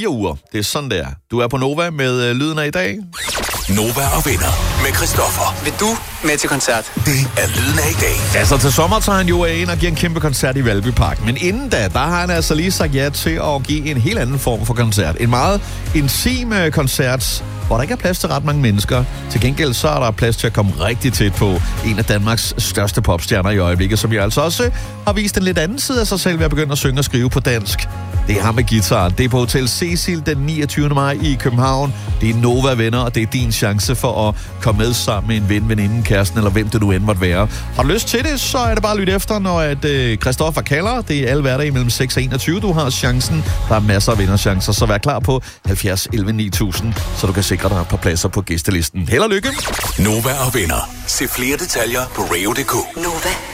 4 uger. Det er sådan, det er. Du er på Nova med lyden af i dag. Nova og venner med Christoffer. Vil du med til koncert? Det er lyden af i dag. Altså til sommer tager han jo ind og giver en kæmpe koncert i Valby Park. Men inden da, der har han altså lige sagt ja til at give en helt anden form for koncert. En meget intim koncert, hvor der ikke er plads til ret mange mennesker. Til gengæld så er der plads til at komme rigtig tæt på en af Danmarks største popstjerner i øjeblikket, som jeg altså også har vist en lidt anden side af sig selv ved at begynde at synge og skrive på dansk. Det er ham med guitaren. Det er på Hotel Cecil den 29. maj i København. Det er Nova venner, og det er din chance for at komme med sammen med en ven, veninde, kæresten, eller hvem det nu end måtte være. Har du lyst til det, så er det bare at lytte efter, når Christoffer kalder. Det er alle hverdage mellem 6 og 21. Du har chancen. Der er masser af vinderchancer, så vær klar på 70 11 9000, så du kan sikre dig på pladser på gæstelisten. Held og lykke! Nova og venner. Se flere detaljer på radio.dk. Nova.